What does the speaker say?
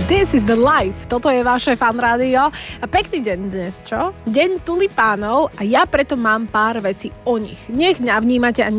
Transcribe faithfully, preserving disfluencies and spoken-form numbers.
This is the life. Toto je vaše fan rádio. A pekný deň dnes, čo? Deň tulipánov a ja preto mám pár vecí o nich. Nech mňa vnímate a